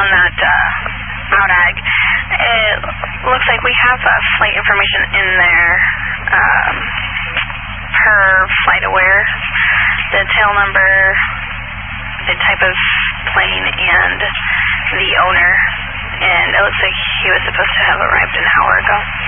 on that Outag. It looks like we have flight information in there per FlightAware, the tail number, the type of plane, and the owner. And it looks like he was supposed to have arrived an hour ago.